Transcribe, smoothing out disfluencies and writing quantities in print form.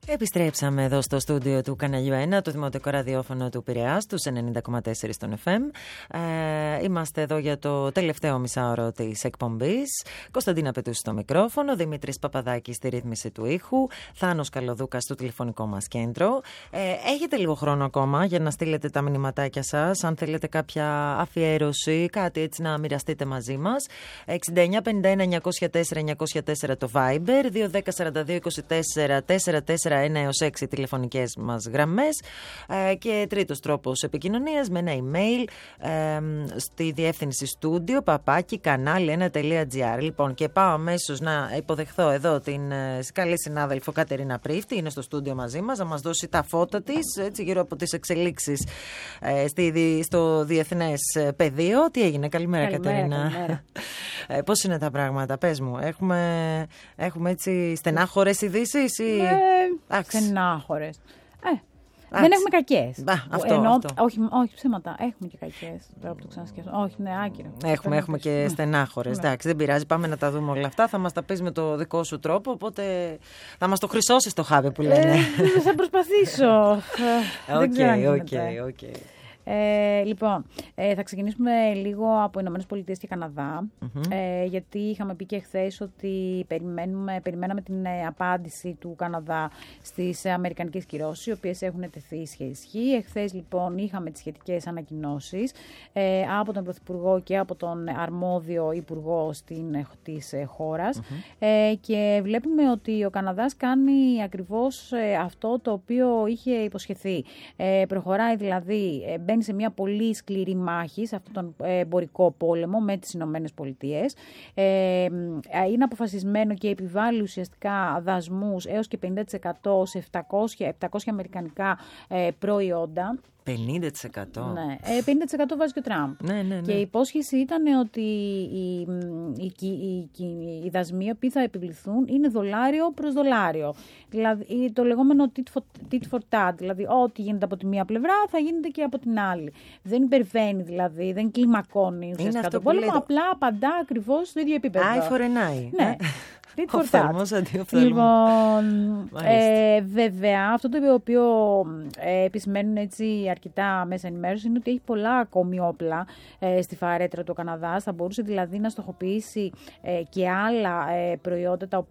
Επιστρέψαμε εδώ στο στούντιο του Καναλιού 1, το δημοτικό ραδιόφωνο του Πειραιάς, τους 90,4 στον FM. Είμαστε εδώ για το τελευταίο μισάωρο της εκπομπής. Κωνσταντίνα Πετούση στο μικρόφωνο, Δημήτρης Παπαδάκης στη ρύθμιση του ήχου, Θάνος Καλοδούκας στο τηλεφωνικό μας κέντρο. Έχετε λίγο χρόνο ακόμα για να στείλετε τα μηνυματάκια σας, αν θέλετε κάποια αφιέρωση, κάτι έτσι να μοιραστείτε μαζί μας. 69 51 904 904 το Viber, 210 42 24 44 1-6 τηλεφωνικές μας γραμμές, και τρίτος τρόπος επικοινωνίας με ένα email στη διεύθυνση στούντιο @kanali1.gr. Λοιπόν, και πάω αμέσως να υποδεχθώ εδώ την καλή συνάδελφο Κατερίνα Πρίφτη, είναι στο στούντιο μαζί μας, να μας δώσει τα φώτα της έτσι, γύρω από τις εξελίξεις στο διεθνές πεδίο. Τι έγινε? Καλημέρα, Κατερίνα. Καλημέρα. Πώς είναι τα πράγματα, πες μου, έχουμε έτσι στενάχωρες ειδήσεις ή... Στενάχωρες. Δεν έχουμε κακές. Αυτό. Όχι ψέματα. Έχουμε και κακές. Τώρα που το ξανασκέφτομαι. Όχι, ναι, άκυρο. Έχουμε και στενάχωρες. Εντάξει, δεν πειράζει. Πάμε να τα δούμε όλα αυτά. Θα μας τα πεις με το δικό σου τρόπο. Οπότε θα μας το χρυσώσεις το χάβι που λένε. Θα προσπαθήσω. Οκ. Λοιπόν, θα ξεκινήσουμε λίγο από Ηνωμένες Πολιτείες και Καναδά, γιατί είχαμε πει και χθες ότι περιμέναμε την απάντηση του Καναδά στις αμερικανικές κυρώσεις, οι οποίες έχουν τεθεί σε ισχύ. Εχθές λοιπόν είχαμε τις σχετικές ανακοινώσεις από τον Πρωθυπουργό και από τον αρμόδιο Υπουργό της χώρας, και βλέπουμε ότι ο Καναδάς κάνει ακριβώς αυτό το οποίο είχε υποσχεθεί. Προχωράει δηλαδή, μπαίνει σε μια πολύ σκληρή μάχη σε αυτόν τον εμπορικό πόλεμο με τις Ηνωμένες Πολιτείες. Είναι αποφασισμένο και επιβάλλει ουσιαστικά δασμούς έως και 50% σε 700 αμερικανικά προϊόντα. 50%. Ναι, 50% βάζει και ο Τραμπ. Ναι. Και η υπόσχεση ήταν ότι οι δασμοί που θα επιβληθούν είναι δολάριο προς δολάριο. Δηλαδή το λεγόμενο tit for tat. Δηλαδή ό,τι γίνεται από τη μία πλευρά θα γίνεται και από την άλλη. Δεν υπερβαίνει δηλαδή, δεν κλιμακώνει ουσιαστικά το πόλεμο, απλά απαντά ακριβώς στο ίδιο επίπεδο. Eye for an eye. Ναι. Λοιπόν, βέβαια, αυτό το οποίο επισημαίνουν έτσι αρκετά μέσα ενημέρωση είναι ότι έχει πολλά ακόμη όπλα στη φαρέτρα του Καναδά. Θα μπορούσε δηλαδή να στοχοποιήσει και άλλα προϊόντα